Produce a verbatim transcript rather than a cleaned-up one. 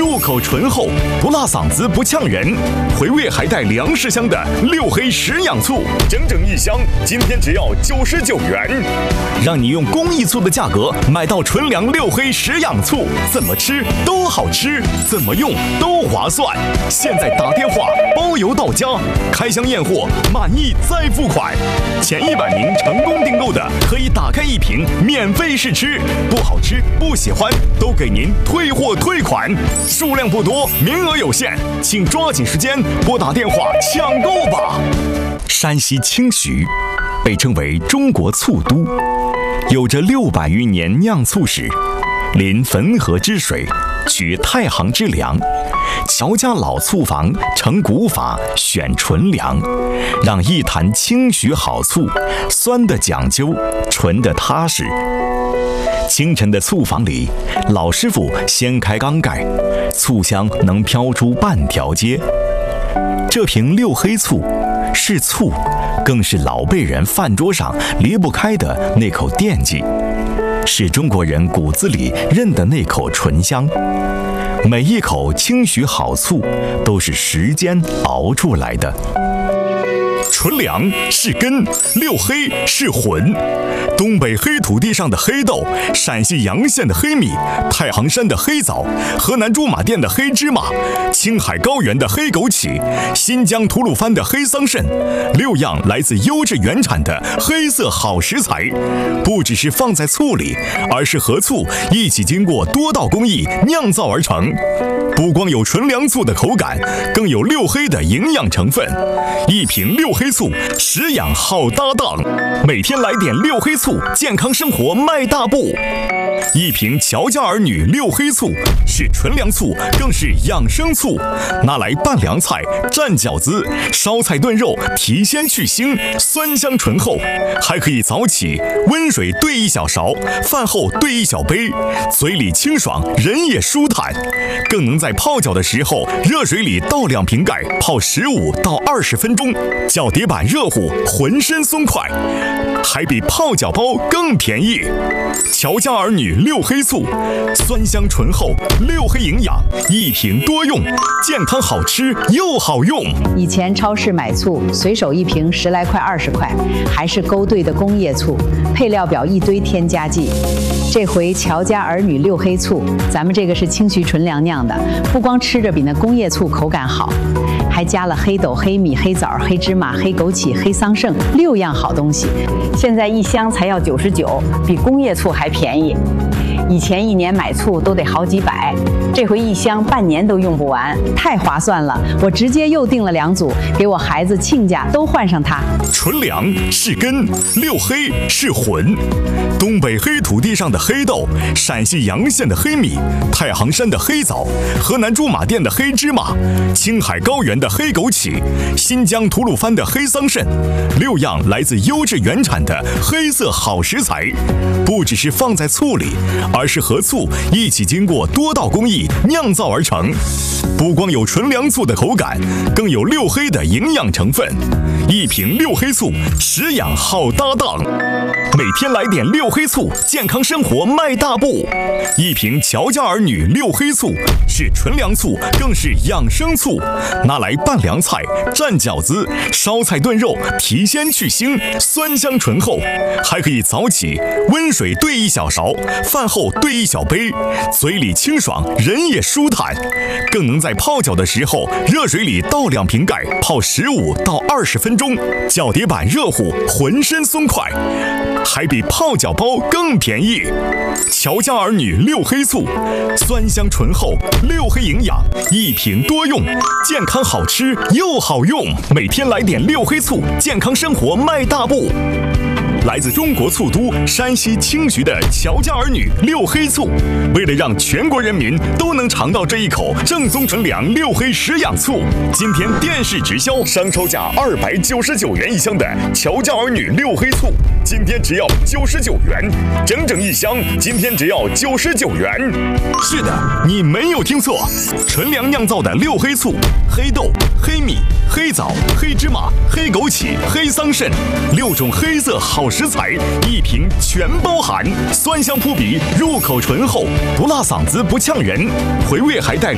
入口醇厚，不辣嗓子不呛人，回味还带粮食香的六黑食养醋，整整一箱，今天只要九十九元，让你用公益醋的价格买到纯粮六黑食养醋，怎么吃都好吃，怎么用都划算。现在打电话包邮到家，开箱验货，满意再付款。前一百名成功订购的，可以打开一瓶免费试吃，不好吃不喜欢都给您退货退款，数量不多，名额有限，请抓紧时间拨打电话抢购吧。山西清徐被称为中国醋都，有着六百余年酿醋史，临汾河之水，取太行之粮，乔家老醋坊成古法，选纯粮，让一坛清徐好醋，酸的讲究，纯的踏实。清晨的醋坊里，老师傅掀开缸盖，醋香能飘出半条街。这瓶六黑醋是醋，更是老辈人饭桌上离不开的那口惦记，是中国人骨子里认的那口醇香。每一口清徐好醋都是时间熬出来的。纯粮是根，六黑是魂。东北黑土地上的黑豆，陕西洋县的黑米，太行山的黑枣，河南驻马店的黑芝麻，青海高原的黑枸杞，新疆吐鲁番的黑桑葚，六样来自优质原产的黑色好食材，不只是放在醋里，而是和醋一起经过多道工艺酿造而成。不光有纯粮醋的口感，更有六黑的营养成分。一瓶六黑醋，食养好搭档，每天来点六黑醋，健康生活迈大步。一瓶乔家儿女六黑醋是纯粮醋，更是养生醋，拿来拌凉菜、蘸饺子、烧菜炖肉，提鲜去腥，酸香醇厚。还可以早起温水兑一小勺，饭后兑一小杯，嘴里清爽，人也舒坦。更能在泡脚的时候，热水里倒两瓶盖，泡十五到二十分钟，脚底板热乎，浑身松快，还比泡脚包更便宜。乔家儿女六黑醋，酸香醇厚，六黑营养，一瓶多用，健康好吃又好用。 以前超市买醋，随手一瓶十来块、二十块，还是勾兑的工业醋，配料表一堆添加剂。这回乔家儿女六黑醋，咱们这个是清徐纯粮酿的，不光吃着比那工业醋口感好，还加了黑豆、黑米、黑枣、黑芝麻、黑枸杞、黑桑葚六样好东西。现在一箱才要九十九，比工业醋还便宜。以前一年买醋都得好几百，这回一箱半年都用不完，太划算了！我直接又订了两组，给我孩子亲家都换上它。 纯粮是根，六黑是魂。东北黑土地上的黑豆，陕西洋县的黑米，太行山的黑枣，河南驻马店的黑芝麻，青海高原的黑枸杞，新疆吐鲁番的黑桑葚，六样来自优质原产的黑色好食材，不只是放在醋里，而是和醋一起经过多道工艺酿造而成。不光有纯粮醋的口感，更有六黑的营养成分。一瓶六黑醋，食养好搭档，每天来点六黑醋，健康生活迈大步。一瓶乔家儿女六黑醋是纯粮醋，更是养生醋，拿来拌凉菜、蘸饺子、烧菜炖肉，提鲜去腥，酸香醇厚。还可以早起温水兑一小勺，饭后兑一小杯，嘴里清爽，人也舒坦。更能在泡脚的时候，热水里倒两瓶盖，泡十五到二十分钟，脚底板热乎，浑身松快，还比泡脚包更便宜。乔家儿女六黑醋，酸香醇厚，六黑营养，一瓶多用，健康好吃又好用。每天来点六黑醋，健康生活迈大步。来自中国醋都山西清徐的乔家儿女六黑醋，为了让全国人民都能尝到这一口正宗纯粮六黑食养醋，今天电视直销商超价二百九十九元一箱的乔家儿女六黑醋，今天只要九十九元，整整一箱，今天只要九十九元。是的，你没有听错，纯粮酿造的六黑醋，黑豆、黑米、黑枣、黑芝麻、黑枸杞、黑桑葚，六种黑色好食材，一瓶全包含，酸香扑鼻，入口醇厚，不辣嗓子不呛人，回味还带